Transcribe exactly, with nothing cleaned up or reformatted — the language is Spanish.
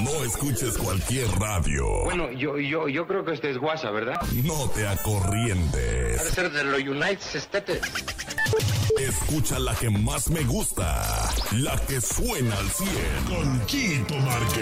No escuches cualquier radio. Bueno, yo yo yo creo que este es guasa, ¿verdad? No te acorrientes. Ha de ser de los United States. Escucha la que más me gusta, la que suena al cien. Con Chito Márquez.